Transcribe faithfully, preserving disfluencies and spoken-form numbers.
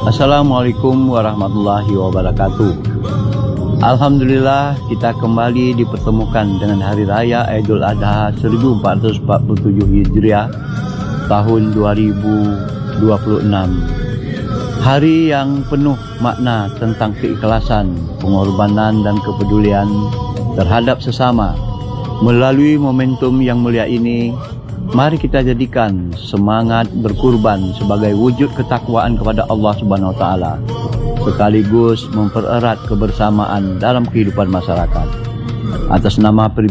Assalamualaikum warahmatullahi wabarakatuh. Alhamdulillah kita kembali dipertemukan dengan Hari Raya Idul Adha seribu empat ratus empat puluh tujuh Hijriah tahun dua ribu dua puluh enam. Hari yang penuh makna tentang keikhlasan, pengorbanan dan kepedulian terhadap sesama. Melalui momentum yang mulia ini, mari kita jadikan semangat berkurban sebagai wujud ketakwaan kepada Allah Subhanahu wa taala, sekaligus mempererat kebersamaan dalam kehidupan masyarakat. Atas nama